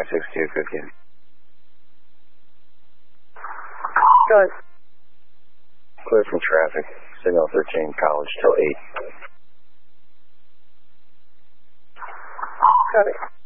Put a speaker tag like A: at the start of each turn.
A: 56215.
B: Go ahead.
A: Clear from traffic. Signal 13, college till 8.
B: Copy.